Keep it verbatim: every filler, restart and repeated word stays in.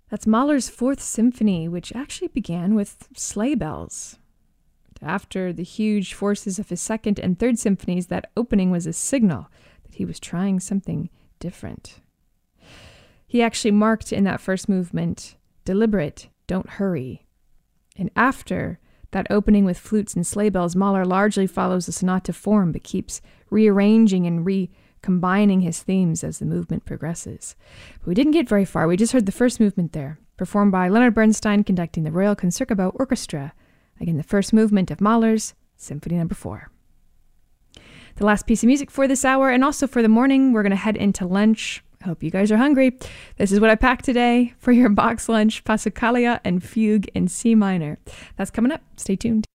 That's Mahler's Fourth Symphony, which actually began with sleigh bells. After the huge forces of his second and third symphonies, that opening was a signal that he was trying something different. He actually marked in that first movement, deliberate, don't hurry. And after that opening with flutes and sleigh bells, Mahler largely follows the sonata form, but keeps rearranging and recombining his themes as the movement progresses. But we didn't get very far. We just heard the first movement there, performed by Leonard Bernstein conducting the Royal Concertgebouw Orchestra. Again, the first movement of Mahler's Symphony Number Four. The last piece of music for this hour, and also for the morning, we're going to head into lunch. I hope you guys are hungry. This is what I packed today for your box lunch, Passacaglia and Fugue in C minor. That's coming up. Stay tuned.